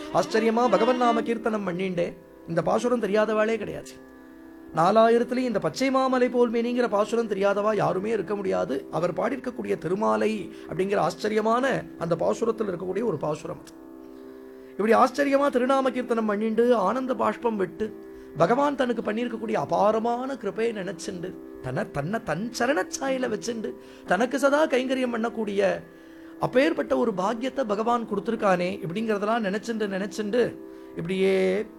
ஆச்சரியமா பகவன் நாம கீர்த்தனம் பண்ணிண்டே இந்த பாசுரம் தெரியாதவாளே கிடையாது. 4000 இந்த பச்சை மாமலை போல் மேனிங்கிற பாசுரம் தெரியாதவா யாருமே இருக்க முடியாது. அவர் பாடியிருக்கக்கூடிய திருமாலை அப்படிங்கிற ஆச்சரியமான அந்த பாசுரத்தில் இருக்கக்கூடிய ஒரு பாசுரம். இப்படி ஆச்சரியமா திருநாம கீர்த்தனம் பண்ணிண்டு ஆனந்த பாஷ்பம் விட்டு பகவான் தனக்கு பண்ணியிருக்கக்கூடிய அபாரமான கிருபையை நினைச்சுண்டு தன்னை தன் சரணச்சாயில வச்சுண்டு தனக்கு சதா கைங்கரியம் பண்ணக்கூடிய அப்பேற்பட்ட ஒரு பாக்கியத்தை பகவான் கொடுத்துருக்கானே இப்படிங்கிறதெல்லாம் நினைச்சுண்டு இப்படியே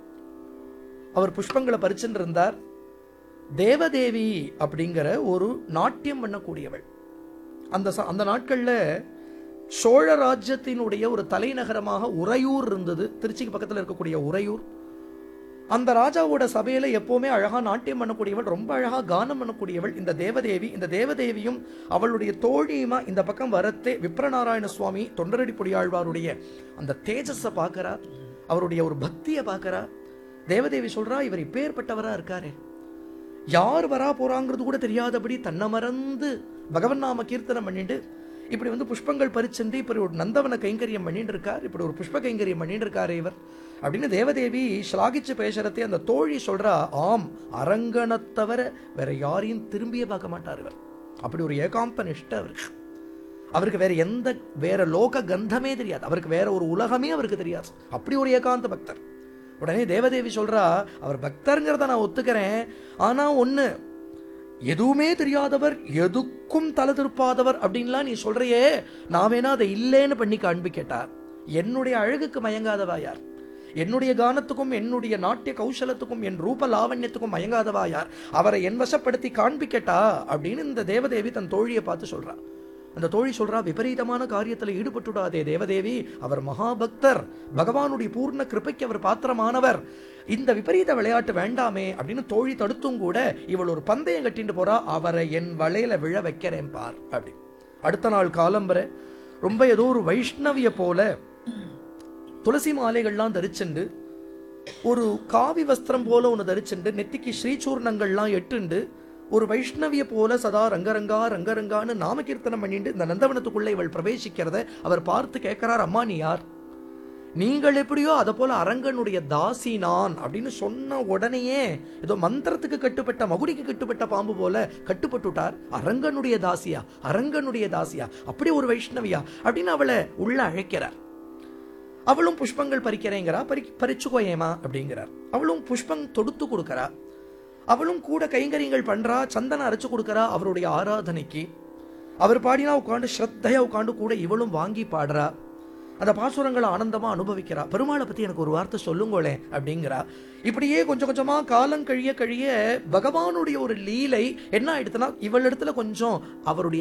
அவர் புஷ்பங்களை பறிச்சுட்டு இருந்தார். தேவதேவி அப்படிங்கிற ஒரு நாட்டியம் பண்ணக்கூடியவள். அந்த நாட்கள்ல சோழ ராஜ்யத்தினுடைய ஒரு தலைநகரமாக உறையூர் இருந்தது. திருச்சிக்கு பக்கத்தில் இருக்கக்கூடிய உறையூர். அந்த ராஜாவோட சபையில எப்பவுமே அழகா நாட்டியம் பண்ணக்கூடியவள், ரொம்ப அழகா கானம் பண்ணக்கூடியவள் இந்த தேவதேவி. இந்த தேவதேவியும் அவளுடைய தோழியுமா இந்த பக்கம் வரத்தே விப்ரநாராயண சுவாமி தொண்டரடி பொடியாழ்வாருடைய அந்த தேஜஸை பார்க்கறா, அவருடைய ஒரு பக்தியை பார்க்கறா. தேவதேவி சொல்றா, இவர் இப்பேற்பட்டவரா இருக்காரு, யார் வரா போறாங்கிறது கூட தெரியாதபடி தன்னை மறந்து பகவன் நாம கீர்த்தனம் பண்ணிட்டு இப்படி புஷ்பங்கள் பறிச்சுண்டு இப்படி ஒரு நந்தவன கைங்கரியம் பண்ணிட்டு இருக்கார், இப்படி ஒரு புஷ்ப கைங்கரியம் பண்ணிட்டு இருக்காரு இவர் அப்படின்னு தேவதேவி ஸ்லாகிச்சு பேசுறதே அந்த தோழி சொல்றா, ஆம், அரங்கனத்தவர வேற யாரையும் திரும்பியே பார்க்க மாட்டார் இவர். அப்படி ஒரு ஏகாந்த நிஷ்ட அவருக்கு வேற லோக கந்தமே தெரியாது, அவருக்கு வேற ஒரு உலகமே அவருக்கு தெரியாது. அப்படி ஒரு ஏகாந்த பக்தர். உடனே தேவதேவி சொல்றா, அவர் பக்தருங்கிறத நான் ஒத்துக்கிறேன், ஆனா ஒண்ணு, எதுவுமே தெரியாதவர், எதுக்கும் தலை திருப்பாதவர் அப்படின்லாம் நீ சொல்றையே, நான் வேணா அதை இல்லைன்னு பண்ணி காண்பி கேட்டார். என்னுடைய அழகுக்கு மயங்காதவா யார், என்னுடைய கானத்துக்கும் என்னுடைய நாட்டிய கௌசலத்துக்கும் என் ரூப லாவண்யத்துக்கும் மயங்காதவா யார், அவரை என் வசப்படுத்தி காண்பிக்கட்டா அப்படின்னு இந்த தேவதேவி தன் தோழியை பார்த்து சொல்றா. அந்த தோழி சொல்றா, விபரீதமான காரியத்தில் ஈடுபட்டுடாதே தேவதேவி, அவர் மகாபக்தர், பகவானுடைய பூர்ண கிருபைக்கு அவர் பாத்திரமானவர், இந்த விபரீத விளையாட்டு வேண்டாமே அப்படின்னு தோழி தடுத்தும் கூட இவள் ஒரு பந்தயம் கட்டிட்டு போறா, அவரை என் வளையல விழ வைக்கிறேன் பார் அப்படி. அடுத்த நாள் காலம்பரை ரொம்ப ஏதோ ஒரு வைஷ்ணவிய போல துளசி மாலைகள்லாம் தரிச்சுண்டு, ஒரு காவி வஸ்திரம் போல ஒன்று தரிச்சுண்டு, நெத்திக்கு ஸ்ரீசூர்ணங்கள்லாம் எட்டுண்டு, ஒரு வைஷ்ணவிய போல சதா ரங்கரங்கா ரங்கரங்கான்னு நாம கீர்த்தனம் பண்ணிட்டு இந்த நந்தவனத்துக்குள்ள இவள் பிரவேசிக்கிறத அவர் பார்த்து கேட்கிறார், அம்மா நீ யார், நீங்கள் எப்படியோ அதை போல அரங்கனுடைய தாசி நான் அப்படின்னு சொன்ன உடனேயே ஏதோ மந்திரத்துக்கு கட்டுப்பட்ட மகுடிக்கு கட்டுப்பட்ட பாம்பு போல கட்டுப்பட்டுட்டார். அரங்கனுடைய தாசியா, அரங்கனுடைய தாசியா, அப்படி ஒரு வைஷ்ணவியா அப்படின்னு அவளை உள்ள அழைக்கிறார். அவளும் புஷ்பங்கள் பறிக்கிறேங்கிறா, பறிச்சுக்கோயேமா அப்படிங்கிறார். அவளும் புஷ்பம் தொடுத்து கொடுக்கறா, அவளும் கூட கைங்கரியங்கள் பண்றா, சந்தனம் அரைச்சு கொடுக்கறா அவருடைய ஆராதனைக்கு. அவர் பாடினா உட்காந்து ஸ்ரத்தையா உட்காந்து கூட இவளும் வாங்கி பாடுறா, அந்த பாசுரங்களை ஆனந்தமா அனுபவிக்கிறா. பெருமாளை பத்தி எனக்கு ஒரு வார்த்தை சொல்லுங்களே அப்படிங்கிறா. இப்படியே கொஞ்சம் கொஞ்சமா காலம் கழிய கழிய பகவானுடைய ஒரு லீலை என்ன ஆயிடுத்துன்னா, இவள் இடத்துல கொஞ்சம் அவருடைய